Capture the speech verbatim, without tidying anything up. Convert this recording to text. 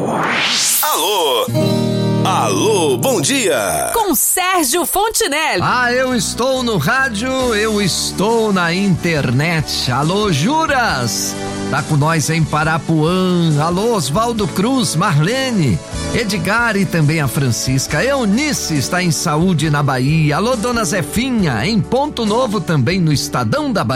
Alô? Alô, bom dia! Com Sérgio Fontinelli. Ah, eu estou no rádio, eu estou na internet. Alô, Juras? Tá com nós em Parapuã. Alô, Oswaldo Cruz, Marlene, Edgar e também a Francisca. Eunice está em Saúde na Bahia. Alô, dona Zefinha, em Ponto Novo também no Estadão da Bahia.